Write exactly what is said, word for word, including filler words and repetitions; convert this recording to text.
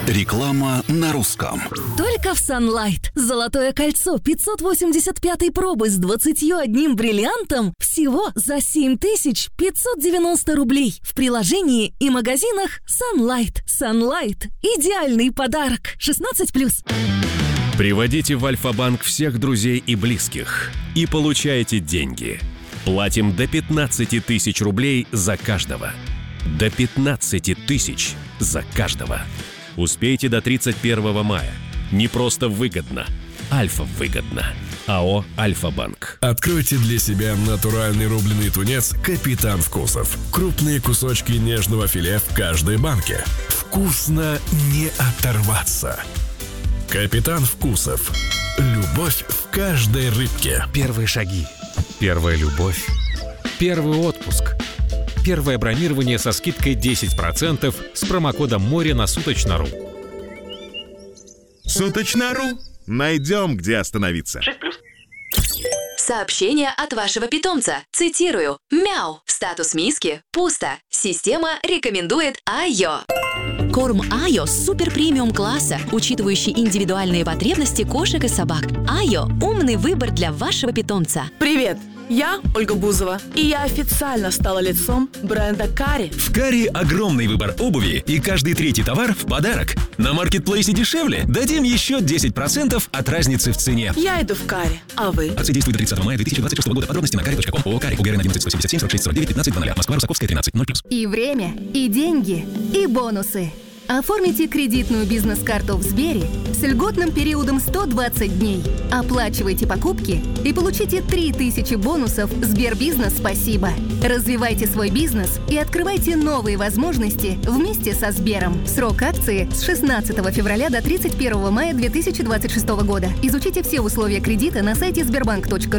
Реклама на русском. Только в Sunlight. Золотое кольцо пятьсот восемьдесят пятой пробы с двадцатью одним бриллиантом всего за семь тысяч пятьсот девяносто рублей. В приложении и магазинах Sunlight. Sunlight. Идеальный подарок. шестнадцать плюс. Приводите в Альфа-банк всех друзей и близких и получайте деньги. Платим до пятнадцати тысяч рублей за каждого. До пятнадцати тысяч за каждого. Успейте до тридцать первого мая. Не просто выгодно. Альфа-выгодно. АО «Альфа-банк». Откройте для себя натуральный рубленый тунец «Капитан Вкусов». Крупные кусочки нежного филе в каждой банке. Вкусно не оторваться. «Капитан Вкусов». Любовь в каждой рыбке. Первые шаги. Первая любовь. Первый отпуск. Первое бронирование со скидкой десять процентов с промокодом «Море» на Суточно.ру. Суточно.ру. Найдем, где остановиться. шесть плюс. Сообщение от вашего питомца. Цитирую. Мяу. Статус миски. Пусто. Система рекомендует Айо. Корм Айо супер премиум класса, учитывающий индивидуальные потребности кошек и собак. Айо – умный выбор для вашего питомца. Привет! Я Ольга Бузова, и я официально стала лицом бренда Кари. В Кари огромный выбор обуви, и каждый третий товар в подарок. На маркетплейсе дешевле? Дадим еще десять процентов от разницы в цене. Я иду в Кари, а вы? Акция действует до тридцатого мая две тысячи двадцать шестого года. Подробности на кари точка ком. ООО «Кари». УГРН одиннадцать сто семьдесят семь сорок шесть сорок девять пятнадцать ноль. Москва, Русаковская, тринадцать ноль плюс. И время, и деньги, и бонусы. Оформите кредитную бизнес-карту в Сбере с льготным периодом сто двадцать дней. Оплачивайте покупки и получите три тысячи бонусов Сбербизнес «Спасибо». Развивайте свой бизнес и открывайте новые возможности вместе со Сбером. Срок акции с шестнадцатого февраля до тридцать первого мая две тысячи двадцать шестого года. Изучите все условия кредита на сайте сбербанк точка ру.